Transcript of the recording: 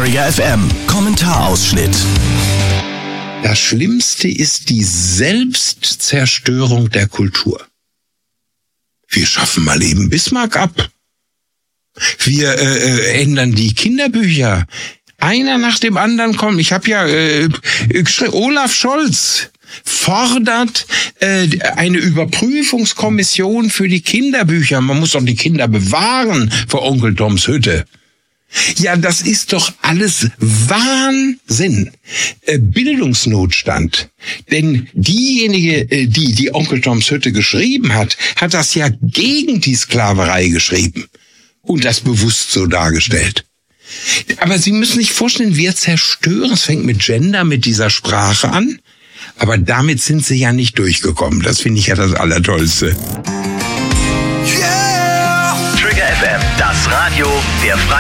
Trigger FM Kommentarausschnitt. Das Schlimmste ist die Selbstzerstörung der Kultur. Wir schaffen mal eben Bismarck ab. Wir ändern die Kinderbücher. Einer nach dem anderen kommt. Ich habe ja geschrieben, Olaf Scholz fordert eine Überprüfungskommission für die Kinderbücher. Man muss doch die Kinder bewahren vor Onkel Toms Hütte. Ja, das ist doch alles Wahnsinn. Bildungsnotstand. Denn diejenige, die Onkel Toms Hütte geschrieben hat, hat das ja gegen die Sklaverei geschrieben. Und das bewusst so dargestellt. Aber Sie müssen sich vorstellen, wir zerstören. Es fängt mit Gender, mit dieser Sprache an. Aber damit sind Sie ja nicht durchgekommen. Das finde ich ja das Allertollste. Trigger FM, das Radio der Freien